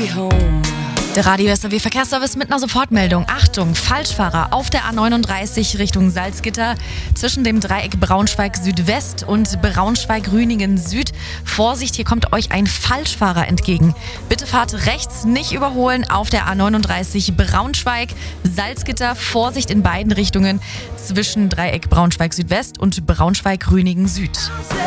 Der Radio SAW Verkehrsservice mit einer Sofortmeldung. Achtung, Falschfahrer auf der A39 Richtung Salzgitter zwischen dem Dreieck Braunschweig Südwest und Braunschweig-Rüningen Süd. Vorsicht, hier kommt euch ein Falschfahrer entgegen. Bitte fahrt rechts, nicht überholen auf der A39 Braunschweig Salzgitter. Vorsicht in beiden Richtungen zwischen Dreieck Braunschweig Südwest und Braunschweig-Rüningen Süd.